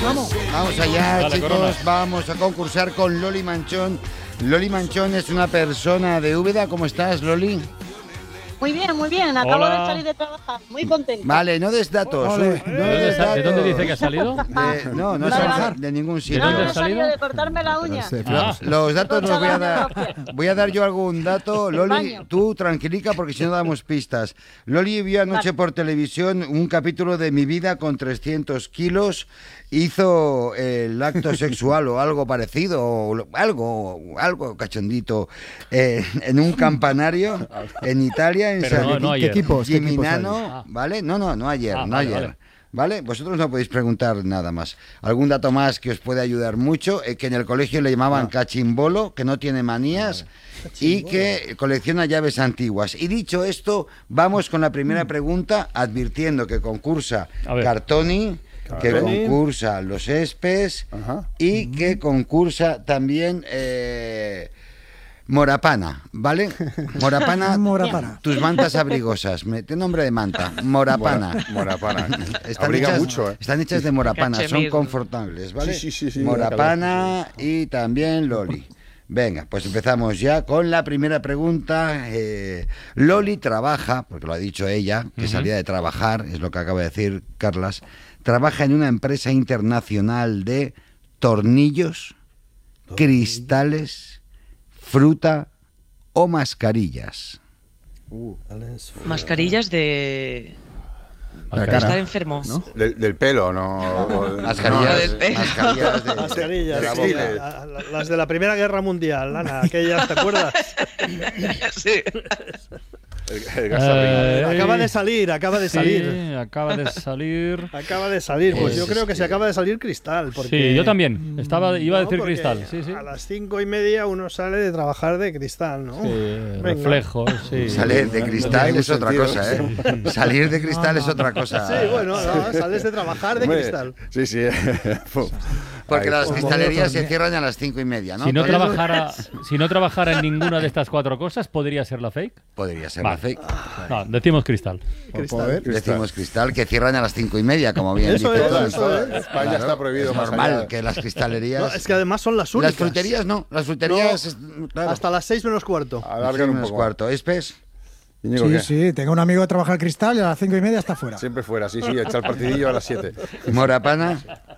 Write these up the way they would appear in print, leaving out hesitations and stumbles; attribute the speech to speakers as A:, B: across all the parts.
A: Vamos allá,
B: Dale,
A: chicos.
B: Corona.
A: Vamos a concursar con Loli Manchón. Loli Manchón es una persona de Úbeda. ¿Cómo estás, Loli?
C: Muy bien. Acabo
B: Hola.
C: de salir de trabajar. Muy contenta.
A: Vale, no des datos.
D: Ole.
B: ¿De dónde dice que ha salido?
A: No
C: Vale,
A: sale
C: vale.
A: de ningún
B: ¿De
A: sitio.
B: dónde
C: No
B: has
C: he salido
B: salido?
C: de cortarme la uña.
A: Los datos los voy a dar. Voy a dar yo algún dato. Loli,
C: Baño.
A: tú tranquilica porque si no damos pistas. Loli vio anoche por televisión un capítulo de Mi vida con 300 kilos. Hizo el acto sexual o algo parecido, o algo cachondito, en un campanario en Italia, en
B: Pero
A: San
B: no ayer.
D: ¿Qué equipos hay?
A: Gimignano, ¿vale? No ayer, no
B: vale,
A: ayer.
B: vale.
A: ¿Vale? Vosotros no podéis preguntar nada más. Algún dato más que os puede ayudar mucho, que en el colegio le llamaban cachimbolo, que no tiene manías y que colecciona llaves antiguas. Y dicho esto, vamos con la primera pregunta, advirtiendo que concursa
B: A ver.
A: Cartoni, que concursa Los Espes y que concursa también Morapana, ¿vale? Morapana, tus mantas abrigosas. Tiene nombre de manta. Morapana.
E: Morapana.
A: Están
E: Abriga
A: hechas,
E: mucho, ¿eh?
A: Están hechas de morapana, son
F: Cachemir.
A: confortables, ¿vale?
E: Sí.
A: Morapana y también Loli. Venga, pues empezamos ya con la primera pregunta. Loli trabaja, porque lo ha dicho ella, que salía de trabajar, es lo que acaba de decir Carlas, trabaja en una empresa internacional de tornillos, cristales, fruta o mascarillas.
F: Mascarillas de
D: La
F: estar
D: cara,
F: enfermo.
D: ¿no?
E: Del pelo, ¿no?
A: Mascarillas,
F: del pelo.
A: mascarillas de
G: Mascarillas,
A: la
G: sí,
A: boca.
G: las de la Primera Guerra Mundial, Ana, aquellas, ¿te acuerdas?
F: Sí.
E: El gas abriga.
G: Acaba de salir.
B: Sí, acaba de salir.
G: Acaba de salir, pues yo
A: Sí,
G: creo que
A: sí.
G: se acaba de salir Cristal. Porque,
B: Sí, yo también. Iba a
G: No,
B: decir
G: porque
B: cristal. Sí.
G: A las 5:30 uno sale de trabajar de Cristal, ¿no?
B: Sí,
G: Venga.
B: reflejos, sí.
A: Salir de cristal
E: tiene
A: es otra
E: sentido.
A: cosa, ¿eh? Salir de cristal es otra cosa.
G: Sí, bueno, no, sales de trabajar de
E: Hombre,
G: Cristal.
E: Sí.
A: Porque
E: Ahí.
A: las cristalerías se cierran a las 5:30, ¿no?
B: Si no,
A: Entonces,
B: si no trabajara en ninguna de estas cuatro cosas, ¿podría ser la fake?
A: podría ser
B: Vale.
A: la fake.
B: No, decimos cristal.
D: Poder.
A: Decimos cristal, que cierran a las 5:30, como bien
G: Eso
A: dice
G: es,
A: Tony.
G: eso es.
E: España
A: Claro,
E: está prohibido
A: es
E: más
A: normal
E: allá.
A: que las cristalerías...
G: No, es que además son las únicas.
A: Las fruterías no, las fruterías... claro,
G: Hasta las 6:15.
E: Alargan un
A: menos
E: poco.
A: cuarto. ¿Espes?
E: Íñigo, ¿qué?
D: Sí, tengo un amigo que trabaja al cristal y a las 5:30 está fuera.
E: Siempre fuera, sí, echa el partidillo a las 7.
A: Morapana.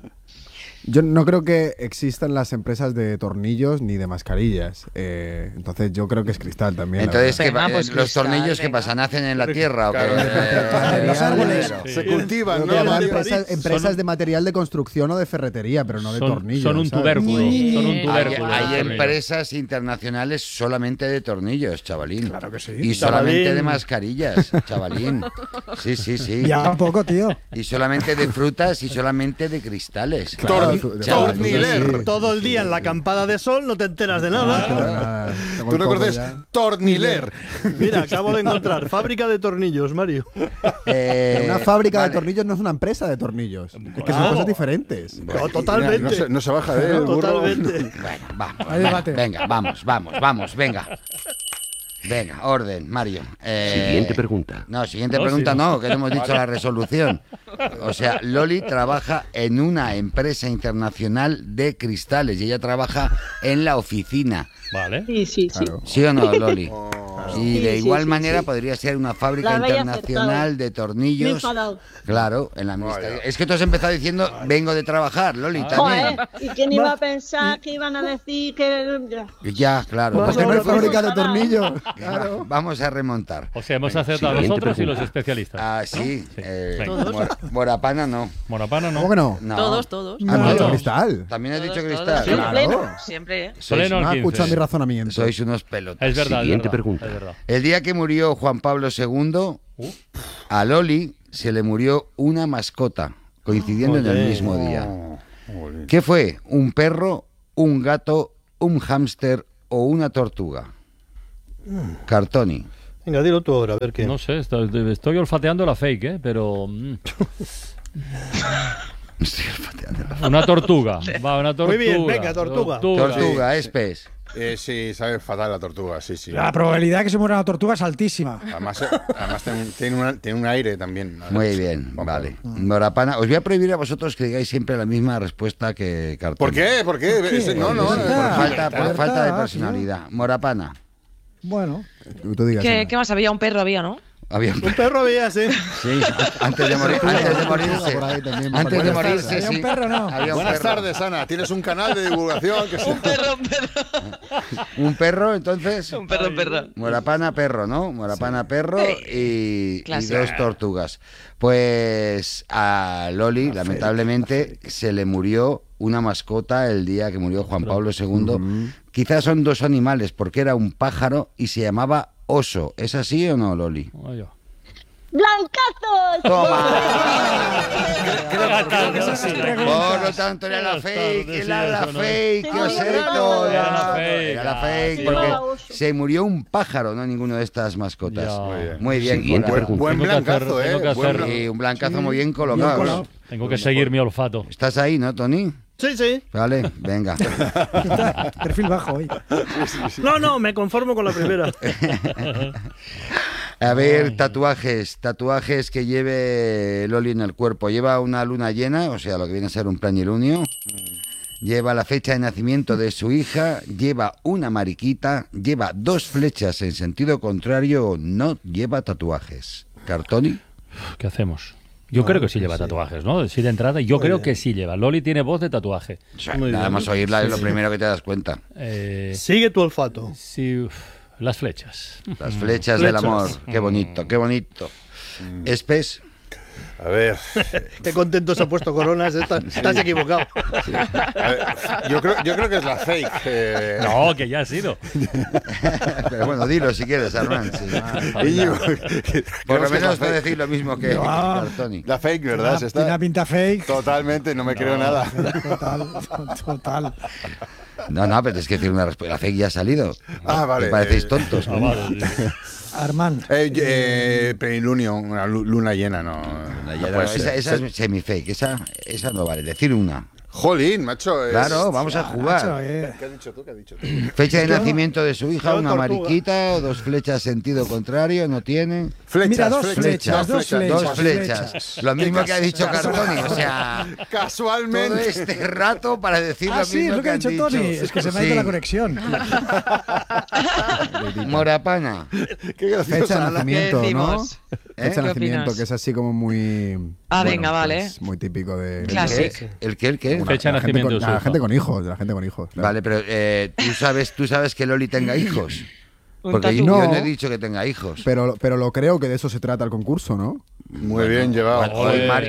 H: Yo no creo que existan las empresas de tornillos ni de mascarillas. Entonces yo creo que es cristal también. la
A: Entonces,
F: Venga,
A: ¿qué,
F: pues
A: los
F: cristal,
A: tornillos que
F: venga.
A: pasa? ¿Nacen en la tierra o qué?
H: En los árboles.
E: Se cultivan,
H: verdad.
E: ¿no?
H: Creo que
E: Mario?
H: habrá empresas de material de construcción o de ferretería, pero no de tornillos.
B: Son un
H: ¿sabes?
B: tubérculo. Son un
A: Hay,
B: tubérculo.
A: hay
B: los tornillos.
A: empresas internacionales solamente de tornillos, chavalín. Claro que sí. Y
G: Chavalín.
A: solamente de mascarillas, chavalín. Sí.
D: Ya un poco, tío.
A: Y solamente de frutas y solamente de cristales.
E: Torniler.
A: Chavalín.
G: Todo el día en la acampada de sol no te enteras de nada.
H: Nada, tengo
E: ¿Tú
H: el
E: no
H: coco
E: conoces?
H: ya.
E: Torniler.
G: Mira, acabo de encontrar fábrica de tornillos, Mario.
H: Pero una fábrica
A: vale.
H: de tornillos no es una empresa de tornillos. Es que son
G: Claro.
H: cosas diferentes.
G: No, totalmente.
E: No se baja de él, burro.
G: Totalmente.
A: Bueno, vamos.
D: Hay debate.
A: Venga, vamos, venga. Venga, orden, Mario.
I: Siguiente pregunta.
A: No, siguiente
B: No,
A: pregunta
B: sí.
A: no, que no hemos dicho la resolución. O sea, Loli trabaja en una empresa internacional de cristales y ella trabaja en la oficina.
B: Vale.
C: Sí.
A: ¿Sí o no, Loli? Y
C: Sí,
A: de
C: sí,
A: igual
C: sí,
A: manera
C: sí.
A: podría ser una fábrica
C: La habéis
A: internacional
C: acertado.
A: de
C: Me he
A: tornillos.
C: enfadado.
A: Claro, en la administración. Es que tú has empezado diciendo, vengo de trabajar, Loli, también.
C: Joder, ¿y quién iba a pensar que iban a decir que...?
A: Ya, claro.
G: Más
H: Porque no hay
G: ahora,
H: fábrica de
C: ahora.
H: tornillos.
A: Claro. Vamos a remontar.
B: O sea, hemos acertado
I: Siguiente
B: nosotros y
I: pregunta.
B: los especialistas.
A: Ah, sí.
B: Venga.
A: Morapana no.
B: Morapana, ¿no?
H: ¿Cómo que no?
A: No.
F: Todos.
H: Ah, no,
B: Todos.
H: es cristal.
A: También has dicho
F: Todos,
A: cristal.
F: todos.
H: Claro.
F: Pleno, siempre, ¿eh?
A: Sois,
B: Pleno al
H: No ha
B: 15.
H: escuchado mi razonamiento.
A: sois unos pelotas.
B: Es verdad,
I: Siguiente
B: es verdad,
I: pregunta.
B: es verdad.
A: El día que murió Juan Pablo II, a Loli se le murió una mascota, coincidiendo en el mismo día. ¿Qué fue? ¿Un perro, un gato, un hámster o una tortuga? Cartoni.
G: Venga, dilo tú ahora, a ver qué.
B: No sé, estoy olfateando la fake, ¿eh? Pero...
A: Estoy olfateando la-
B: Una tortuga. Va, una tortuga.
G: Muy bien, venga, tortuga.
A: Tortuga, Espes.
E: Sí, sabe fatal la tortuga, sí.
D: La probabilidad de que se muera una tortuga es altísima.
E: Además tiene un aire también.
A: Muy bien, vale. Morapana, os voy a prohibir a vosotros que digáis siempre la misma respuesta que Cartoni.
E: ¿Por qué? ¿Por qué? No.
A: Por falta de personalidad. Morapana.
D: Bueno,
H: Tú digas.
F: ¿Qué
H: Ana.
F: más había? Un perro había, ¿no?
A: Había
G: Un perro había, sí.
A: Sí, antes de morirse.
H: Por ahí también.
A: Antes de
H: Buenas
A: morirse,
H: tardes.
A: sí.
D: un perro, ¿no?
A: Había un
E: Buenas
A: perro.
E: tardes, Ana. Tienes un canal de divulgación que se...
F: Un perro.
A: Un perro, entonces.
F: Un perro.
A: Morapana, perro, ¿no? Morapana, perro y
F: Clásico.
A: 2 tortugas. Pues a Loli, lamentablemente, se le murió una mascota el día que murió Juan Pablo II. Quizás son 2 animales, porque era un pájaro y se llamaba oso. ¿Es así o no, Loli?
B: Oye.
C: ¡Blancazos!
E: Creo que es así.
A: Por lo tanto, era la fake, era la fake, que os he recordado. Era la fake, porque se murió un pájaro, no ninguno de estas mascotas.
B: Ya.
A: Muy bien.
E: Buen
B: Tengo que
E: blancazo,
B: hacer- tengo que
E: Buen
B: hacer-
E: blan-
A: Y un blancazo muy bien colocado.
D: colado.
B: Tengo que seguir mi olfato.
A: ¿Estás ahí, no, Tony?
G: Sí.
A: Vale, venga.
D: perfil bajo hoy.
G: No, me conformo con la primera.
A: A ver, tatuajes que lleve Loli en el cuerpo. Lleva una luna llena, o sea, lo que viene a ser un planilunio. Lleva la fecha de nacimiento de su hija, lleva una mariquita, lleva 2 flechas en sentido contrario, no lleva tatuajes. ¿Cartoni?
B: ¿Qué hacemos? Yo creo que sí lleva tatuajes, ¿no? Sí, de entrada, yo creo que sí lleva. Loli tiene voz de tatuaje.
G: Muy
A: Nada
G: bien.
A: más oírla es lo primero que te das cuenta.
G: Sigue tu olfato.
B: Sí, las flechas.
A: Las flechas del
G: Flechas.
A: amor. Qué bonito, qué bonito. Espes.
E: A ver,
G: Qué contento se ha puesto Coronas. Estás equivocado.
E: a ver, yo creo que es la fake.
B: No, que ya ha sido.
A: Pero bueno, dilo si quieres, Armand. sí.
E: Íñigo,
A: Por
E: creo
A: lo
E: que es
A: menos
E: la
A: no
E: fake.
A: decir lo mismo que
D: Ah.
A: Cartoni.
E: La fake, ¿verdad? Se
D: Tiene una
E: está...
D: pinta fake.
E: Totalmente, no me creo nada.
D: Total.
A: No, pero es que decir una respuesta. La fake ya ha salido.
E: Ah, vale.
A: Me parecéis tontos.
B: Ah, vale, sí.
D: Armand.
E: Plenilunio, una luna llena, no.
A: Ya,
E: no
A: no,
E: puede ser.
A: esa es semi-fake, esa no vale. Decir una.
E: Jolín, macho.
A: Claro, vamos a jugar.
D: Macho,
E: ¿Qué has dicho tú? ¿Qué has dicho tú?
A: Fecha de nacimiento de su hija,
G: yo
A: una
G: tortuga.
A: mariquita o 2 flechas sentido contrario, no tiene.
E: Flechas,
D: Mira, dos
E: flechas,
D: flechas, dos flechas.
A: 2 flechas. Lo mismo que ha dicho Cartoni. O sea, todo
E: Casualmente.
A: este rato para decir
D: Ah,
A: lo
D: sí,
A: mismo
D: es lo que ha
A: han
D: dicho Tony. Es que se me ha ido
A: Sí.
D: la conexión.
A: Morapana.
E: Qué gracioso.
H: Fecha de
E: Ana.
H: nacimiento, ¿no?
F: decimos?
H: Fecha de
F: ¿Qué
H: nacimiento,
F: opinas?
H: que es así como muy...
F: Ah, venga, vale.
H: pues, muy típico de...
F: Clásico.
A: ¿El qué?
H: Bueno,
B: Fecha de
H: la gente
B: nacimiento
H: con-
B: de su
H: la
B: hija.
H: gente con hijos, la gente con hijos. claro.
A: Vale, pero ¿tú sabes que Loli tenga hijos?
F: Un
A: Porque yo,
F: tatu.
A: yo
H: No.
A: no he dicho que tenga hijos.
H: Pero lo creo que de eso se trata el concurso, ¿no?
E: Muy bien llevado.
A: Bueno,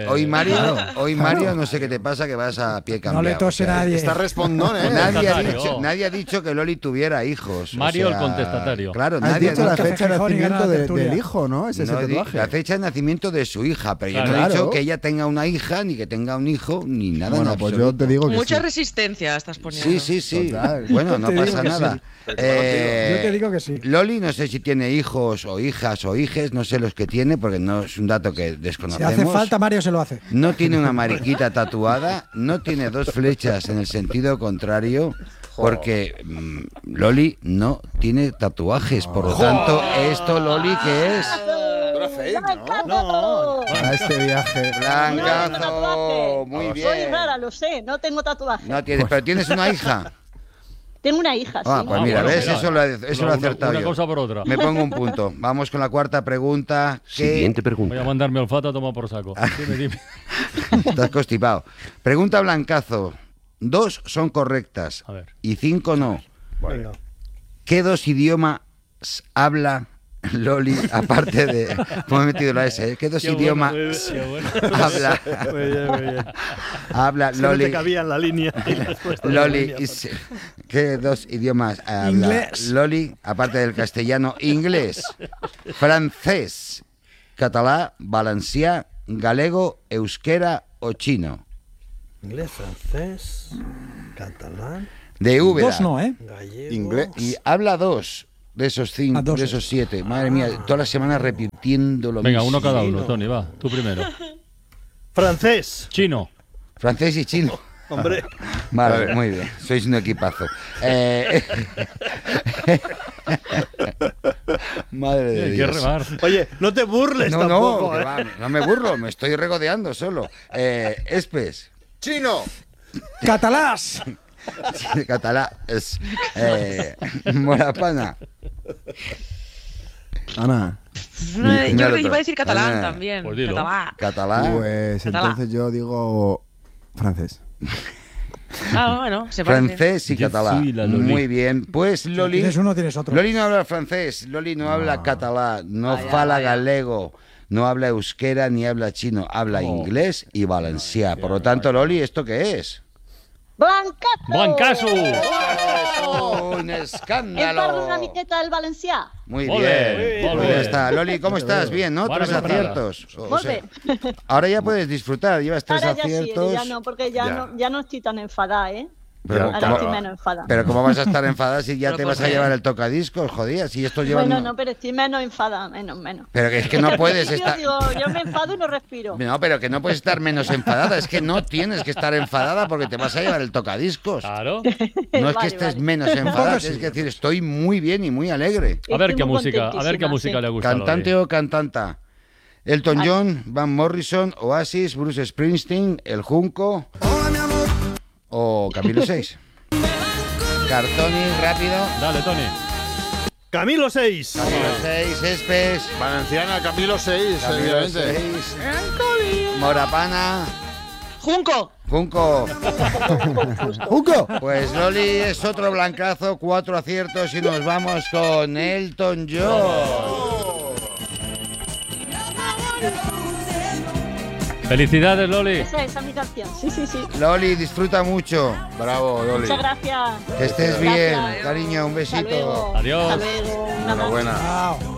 A: hoy Mario, no sé qué te pasa, que vas a pie cambiado.
D: No le tose
A: o sea,
D: nadie.
E: Está respondón, ¿eh?
A: Nadie ha dicho que Loli tuviera hijos.
B: Mario el contestatario.
A: Claro,
H: Has
A: nadie
H: dicho
A: ha
H: la
A: dicho.
H: fecha de
D: Gijón y gana
H: nacimiento
D: la
H: del
D: tertulia.
H: hijo, ¿no? Es ese
A: No,
H: tatuaje.
A: la fecha de nacimiento de su hija, pero yo no he
H: Claro.
A: dicho que ella tenga una hija, ni que tenga un hijo, ni nada.
H: Bueno,
A: en
H: pues yo
A: absoluto.
H: te digo que
F: Mucha
H: sí.
F: resistencia estás poniendo.
A: Sí.
H: Total.
A: Bueno, no
D: Te digo
A: pasa
D: que
A: nada.
D: sí. Yo te digo que sí.
A: Loli, no sé si tiene hijos o hijas o hijes, no sé los que tiene, porque no es un dato que
D: Si
A: desconocemos.
D: hace falta, Mario se lo hace.
A: No tiene una mariquita tatuada, no tiene 2 flechas en el sentido contrario, porque Loli no tiene tatuajes. Por lo tanto, ¿esto, Loli, qué es?
E: Era fake, ¿no?
G: No.
H: Para este viaje.
A: Blancazo, muy
C: Soy
A: bien.
C: rara, lo sé, no tengo tatuaje.
A: No tienes, pero tienes una hija.
C: Tengo una hija,
A: Ah,
C: sí.
A: pues mira,
B: bueno,
A: ¿ves?
B: mira.
A: Eso lo he acertado
B: Una
A: yo.
B: cosa por otra.
A: Me pongo un punto. Vamos con la cuarta pregunta.
I: Siguiente
B: Voy a
I: pregunta.
B: mandar mi olfato a tomar por saco. Dime.
A: Estás constipado. Pregunta Blancazo. 2 son correctas
B: A ver.
A: y 5 no.
G: Venga.
A: ¿Qué 2 idiomas habla Loli, aparte de... ¿Cómo he metido la S? ¿Qué 2
B: Qué bueno,
A: idiomas
B: muy bien, qué bueno.
A: habla,
G: Muy bien.
A: habla
G: Se no te
A: Loli?
G: cabía en la línea.
A: Loli, ¿qué 2 idiomas habla
D: Inglés.
A: Loli, aparte del castellano? Inglés, francés, catalá, valencià, galego, euskera o chino.
G: Inglés, francés, catalán,
A: De Úbeda.
D: 2 no, ¿eh?
G: gallego.
E: Inglés.
A: Y habla 2 de esos 5,
D: Ah, 2.
A: de esos 7. Madre mía, todas las semanas repitiendo lo
B: Venga,
A: mismo.
B: uno cada uno, Tony, va. Tú primero.
G: Francés.
B: Chino.
A: Francés y chino.
G: Hombre.
A: Vale, muy bien. Sois un equipazo. Madre de
B: Hay que
A: Dios.
B: remar.
G: Oye, no te burles
A: No,
G: tampoco.
A: que va, no me burlo, me estoy regodeando solo. Espes.
E: ¡Chino!
D: ¡Catalás!
A: Catalá es Morapana.
H: Ana,
F: Yo creo
A: otro.
F: que iba a decir catalán
A: Ah,
F: también.
B: pues dilo.
F: Catalán.
A: Catalá.
H: pues
F: Catalá.
H: entonces yo digo francés.
F: Ah, bueno, se parece.
A: Francés y
B: Yo
A: catalá.
B: fui la Loli.
A: Muy bien. Pues Loli.
D: Tienes uno, tienes otro.
A: Loli no habla francés, Loli no habla catalá, no fala galego, no habla euskera ni habla chino, habla inglés y valencià. Por lo tanto, Loli, ¿esto qué es?
C: Blancazo!
B: ¡Blancazo!
A: ¡Un
C: Em
A: escándalo!
C: parlo una miqueta del valencià.
A: Muy
B: Ole,
A: bien,
B: ole.
A: pues ya está. Loli, ¿cómo estás? Bien, ¿no?
B: Buena
A: Tres
B: temporada.
A: aciertos. O
C: Molt
A: sea,
C: bé.
A: ahora ya puedes disfrutar, llevas tres
C: Ahora ya sí,
A: aciertos.
C: ya no, porque ya no estoy tan enfadada, ¿eh?
A: Pero,
C: Ahora
A: ¿cómo,
C: estoy menos enfadada.
A: pero ¿cómo vas a estar enfadada si ya
F: Pero
A: te
F: ¿por
A: vas a
F: qué?
A: llevar el tocadiscos? Jodía, si esto lleva...
C: Bueno, no, pero estoy menos enfadada, menos.
A: Pero que es que no puedes
C: Yo
A: estar...
C: digo, yo me enfado y no respiro.
A: No, pero que no puedes estar menos enfadada. Es que no tienes que estar enfadada porque te vas a llevar el tocadiscos.
B: Claro.
A: No es que
C: Vale,
A: estés
C: vale.
A: menos enfadada, tienes que decir, estoy muy bien y muy alegre.
B: A ver
C: Estoy
B: qué
C: muy
B: música,
C: contentísima, sí.
B: le gusta. a Loli.
A: ¿Cantante o cantanta? Elton John, Van Morrison, Oasis, Bruce Springsteen, El Junco o Camilo 6. Cartoni, rápido.
B: Dale, Tony.
G: Camilo 6.
A: Camilo 6, Espes.
E: Valenciana, Camilo 6,
A: Camilo
E: evidentemente.
A: 6. Morapana.
F: ¡Junco!
A: Junco.
H: ¡Hugo!
A: Pues Loli es otro blancazo, 4 aciertos y nos vamos con Elton John.
B: Felicidades, Loli.
C: Esa es mi canción. Sí.
A: Loli, disfruta mucho.
E: Bravo, Loli.
C: Muchas gracias.
A: Que estés
C: Gracias.
A: bien, cariño, un
C: Hasta
A: besito.
C: luego.
B: Adiós.
C: Hasta luego. Un abrazo.
E: Enhorabuena.
D: Chao.